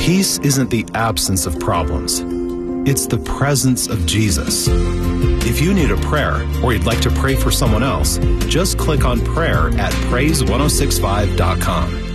Peace isn't the absence of problems. It's the presence of Jesus. If you need a prayer or you'd like to pray for someone else, just click on prayer at praise1065.com.